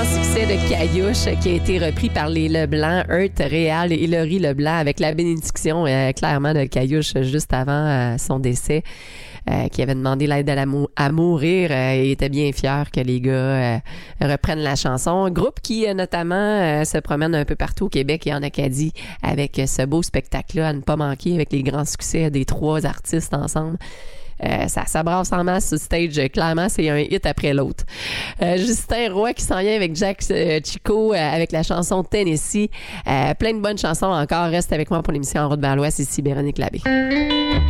grand succès de Caillouche qui a été repris par les Leblanc, Earth, Réal et Laurie Leblanc avec la bénédiction clairement de Caillouche juste avant son décès. Qui avait demandé l'aide à mourir et était bien fier que les gars reprennent la chanson. Un groupe qui notamment se promène un peu partout au Québec et en Acadie avec ce beau spectacle-là à ne pas manquer avec les grands succès des trois artistes ensemble. Ça brasse en masse sur stage. Clairement, c'est un hit après l'autre. Justin Roy qui s'en vient avec Jack Chico avec la chanson Tennessee. Plein de bonnes chansons encore. Reste avec moi pour l'émission En route vers l'Ouest. Ici Véronique Labbé.